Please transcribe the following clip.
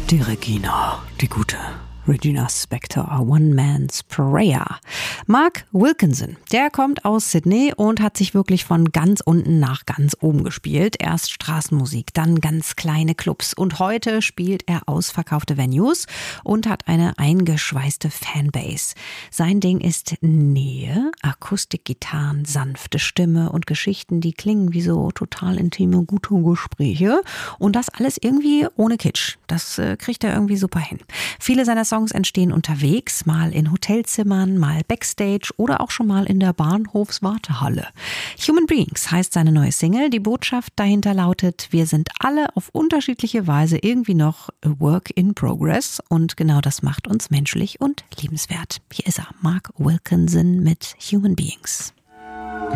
Die Regina, die gute Regina Spektor, One Man's Prayer. Mark Wilkinson, der kommt aus Sydney und hat sich wirklich von ganz unten nach ganz oben gespielt. Erst Straßenmusik, dann ganz kleine Clubs und heute spielt er ausverkaufte Venues und hat eine eingeschweißte Fanbase. Sein Ding ist Nähe, Akustikgitarren, sanfte Stimme und Geschichten, die klingen wie so total intime, gute Gespräche und das alles irgendwie ohne Kitsch. Das kriegt er irgendwie super hin. Viele seiner Songs entstehen unterwegs, mal in Hotelzimmern, mal Backstage oder auch schon mal in der Bahnhofswartehalle. Human Beings heißt seine neue Single. Die Botschaft dahinter lautet, wir sind alle auf unterschiedliche Weise irgendwie noch a work in progress und genau das macht uns menschlich und liebenswert. Hier ist er, Mark Wilkinson mit Human Beings.